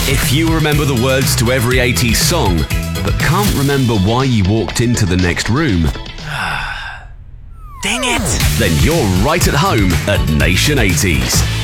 If you remember the words to every 80s song, but can't remember why you walked into the next room, Dang it! then you're right at home at Nation 80s.